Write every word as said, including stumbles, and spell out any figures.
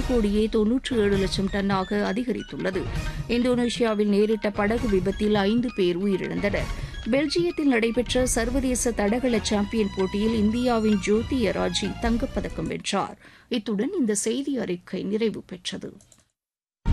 கோடியே தொன்னூற்று ஏழு லட்சம் டன்னாக அதிகரித்துள்ளது. இந்தோனேஷியாவில் நேரிட்ட படகு விபத்தில் ஐந்து பேர் உயிரிழந்தனர். பெல்ஜியத்தில் நடைபெற்ற சர்வதேச தடகள சாம்பியன் போட்டியில் இந்தியாவின் ஜோதி எராஜி தங்கப்பதக்கம் வென்றார். இத்துடன் இந்த செய்தி அறிக்கை நிறைவு பெற்றது.